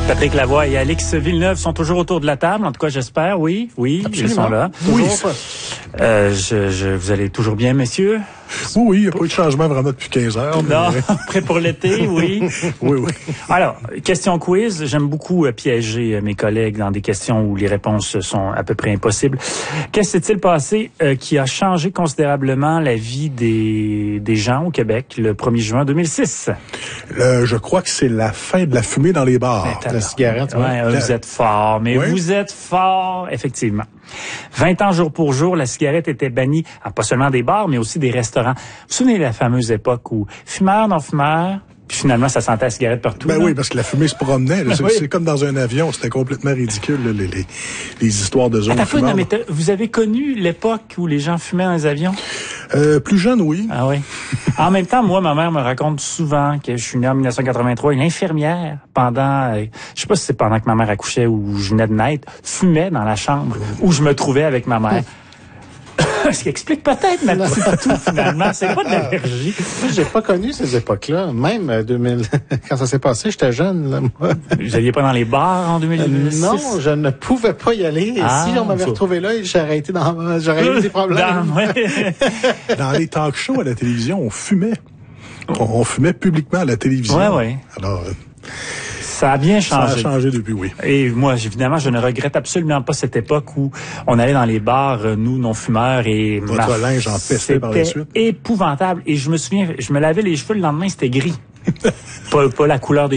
Patrick Lavoie et Alix Villeneuve sont toujours autour de la table. En tout cas, j'espère. Oui, Absolument. Ils sont là. Oui. Vous allez toujours bien, messieurs? Oui, il n'y a pas eu de changement vraiment depuis 15 heures. Non, prêt pour l'été, oui. Oui. Alors, question quiz. J'aime beaucoup piéger mes collègues dans des questions où les réponses sont à peu près impossibles. Qu'est-ce qui s'est-il passé qui a changé considérablement la vie des gens au Québec le 1er juin 2006? Je crois que c'est la fin de la fumée dans les bars. La cigarette, Vous êtes fort, mais vous êtes fort, effectivement. 20 ans jour pour jour, la cigarette était bannie, pas seulement des bars, mais aussi des restaurants. Vous vous souvenez de la fameuse époque où fumeurs, non-fumeurs, puis finalement, ça sentait la cigarette partout? Ben oui, parce que la fumée se promenait. Là. C'est comme dans un avion. C'était complètement ridicule, là, les histoires de zones fumeurs. Mais vous avez connu l'époque où les gens fumaient dans les avions? Plus jeune, oui. Ah oui. En même temps, moi, ma mère me raconte souvent que je suis né en 1983. Une infirmière, je sais pas si c'est pendant que ma mère accouchait ou je venais de naître, fumait dans la chambre où je me trouvais avec ma mère. Ce qui explique peut-être ma petite toux, finalement. C'est pas de l'allergie. Moi, j'ai pas connu ces époques-là. Même 2000, quand ça s'est passé, j'étais jeune, là, moi. Vous alliez pas dans les bars en 2006? Non, je ne pouvais pas y aller. Et si on m'avait retrouvé là, j'aurais eu des problèmes. Dans les talk shows à la télévision, on fumait. On fumait publiquement à la télévision. Oui. Alors, ça a bien changé. Ça a changé depuis, oui. Et moi, évidemment, je ne regrette absolument pas cette époque où on allait dans les bars, nous, non-fumeurs, et... Votre linge en pestait par la suite. C'était épouvantable. Et je me souviens, je me lavais les cheveux, le lendemain, c'était gris. pas la couleur des